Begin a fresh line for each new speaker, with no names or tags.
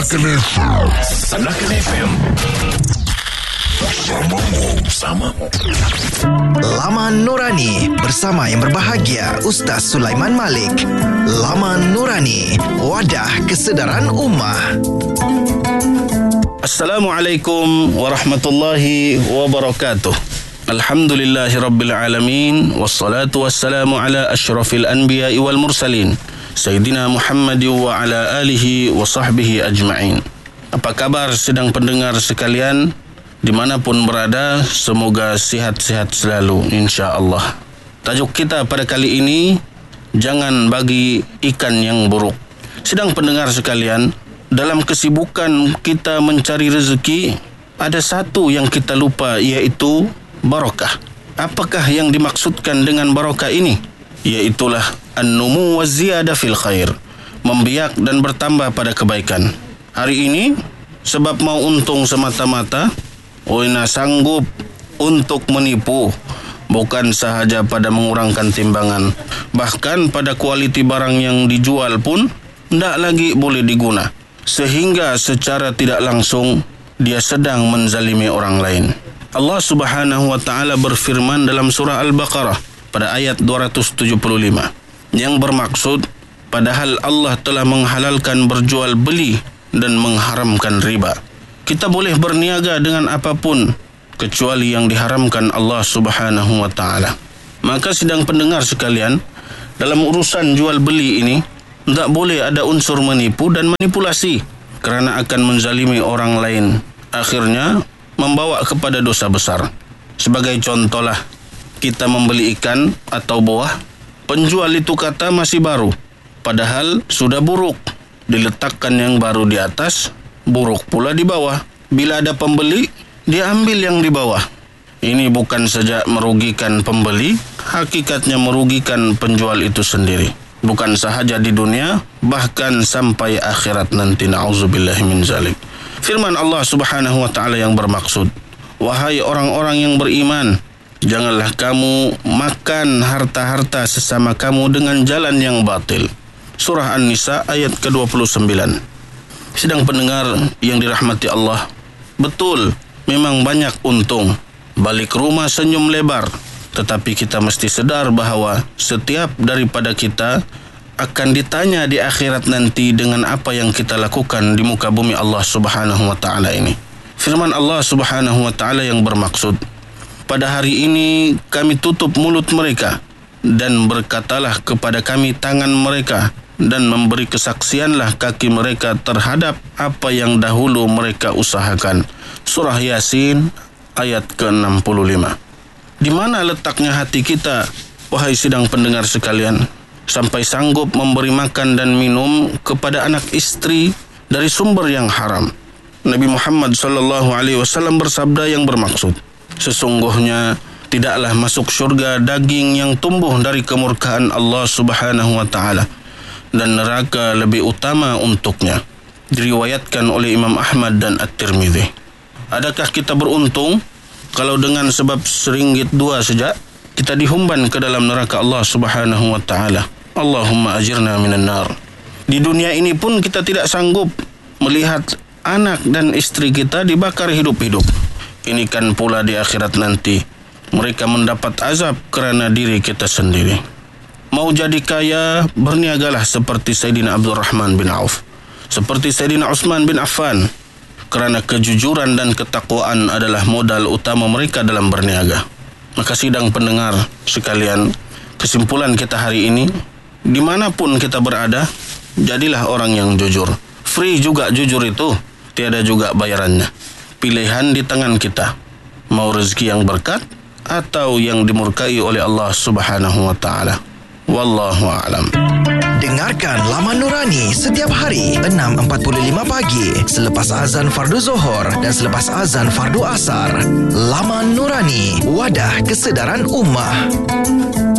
Sanakan FM. Bersamamu.
Laman Nurani bersama yang berbahagia Ustaz Sulaiman Malik. Laman Nurani, wadah kesedaran ummah.
Assalamualaikum warahmatullahi wabarakatuh. Alhamdulillahirabbil alamin, wassalatu wassalamu ala asyrafil anbiya'i wal mursalin, Sayyidina Muhammad wa ala alihi wa sahbihi ajma'in. Apa kabar sedang pendengar sekalian dimanapun berada? Semoga sihat-sihat selalu insya-Allah. Tajuk kita pada kali ini, jangan bagi ikan yang buruk. Sedang pendengar sekalian, dalam kesibukan kita mencari rezeki, ada satu yang kita lupa, iaitu barakah. Apakah yang dimaksudkan dengan barakah ini? Iaitulah an-numu wa ziyada fil khair, membiak dan bertambah pada kebaikan. Hari ini, sebab mau untung semata-mata, Oina sanggup untuk menipu, bukan sahaja pada mengurangkan timbangan, bahkan pada kualiti barang yang dijual pun tidak lagi boleh diguna, sehingga secara tidak langsung dia sedang menzalimi orang lain. Allah Subhanahu wa taala berfirman dalam surah Al-Baqarah pada ayat 275 yang bermaksud, padahal Allah telah menghalalkan berjual beli dan mengharamkan riba. Kita boleh berniaga dengan apapun kecuali yang diharamkan Allah Subhanahu wa taala. Maka sidang pendengar sekalian, dalam urusan jual beli ini tidak boleh ada unsur menipu dan manipulasi, kerana akan menzalimi orang lain, akhirnya membawa kepada dosa besar. Sebagai contohlah, kita membeli ikan atau buah, penjual itu kata masih baru, padahal sudah buruk. Diletakkan yang baru di atas, buruk pula di bawah. Bila ada pembeli, dia ambil yang di bawah. Ini bukan saja merugikan pembeli, hakikatnya merugikan penjual itu sendiri. Bukan sahaja di dunia, bahkan sampai akhirat nanti, na'udzubillahi min zalik. Firman Allah Subhanahu wa taala yang bermaksud, wahai orang-orang yang beriman, janganlah kamu makan harta-harta sesama kamu dengan jalan yang batil. Surah An-Nisa ayat ke-29. Sedang pendengar yang dirahmati Allah, betul, memang banyak untung, balik rumah senyum lebar, tetapi kita mesti sedar bahawa setiap daripada kita akan ditanya di akhirat nanti dengan apa yang kita lakukan di muka bumi Allah Subhanahu wa taala ini. Firman Allah Subhanahu wa taala yang bermaksud, pada hari ini kami tutup mulut mereka dan berkatalah kepada kami tangan mereka, dan memberi kesaksianlah kaki mereka terhadap apa yang dahulu mereka usahakan. Surah Yasin ayat ke-65. Di mana letaknya hati kita, wahai sidang pendengar sekalian, sampai sanggup memberi makan dan minum kepada anak istri dari sumber yang haram? Nabi Muhammad SAW bersabda yang bermaksud, sesungguhnya tidaklah masuk syurga daging yang tumbuh dari kemurkaan Allah Subhanahu wa taala, dan neraka lebih utama untuknya. Diriwayatkan oleh Imam Ahmad dan At-Tirmidzi. Adakah kita beruntung kalau dengan sebab RM1 2 saja kita dihumban ke dalam neraka Allah Subhanahu wa taala? Allahumma ajirna minan nar. Di dunia ini pun kita tidak sanggup melihat anak dan istri kita dibakar hidup-hidup. Ini kan pula di akhirat nanti mereka mendapat azab kerana diri kita sendiri. Mau jadi kaya, berniagalah seperti Sayyidina Abdurrahman bin Auf, seperti Sayyidina Utsman bin Affan, kerana kejujuran dan ketakwaan adalah modal utama mereka dalam berniaga. Maka sidang pendengar sekalian, kesimpulan kita hari ini, dimanapun kita berada, jadilah orang yang jujur. Free juga jujur itu, tiada juga bayarannya. Pilihan di tangan kita, mau rezeki yang berkat atau yang dimurkai oleh Allah Subhanahu wa taala. Wallahu a'lam.
Dengarkan Laman Nurani setiap hari 6.45 pagi selepas azan fardu Zuhur dan selepas azan fardu Asar. Laman Nurani, wadah kesedaran ummah.